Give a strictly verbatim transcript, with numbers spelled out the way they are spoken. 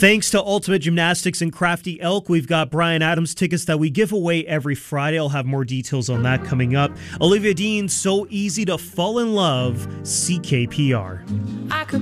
Thanks to Ultimate Gymnastics and Crafty Elk, we've got Bryan Adams tickets that we give away every Friday. I'll have more details on that coming up. Olivia Dean, So Easy to Fall in Love, C K P R. I could